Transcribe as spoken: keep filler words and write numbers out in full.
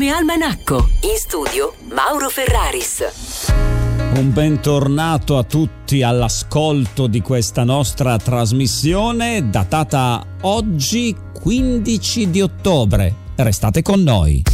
come Almanacco. In studio Mauro Ferraris. Un bentornato a tutti all'ascolto di questa nostra trasmissione datata oggi quindici di ottobre. Restate con noi.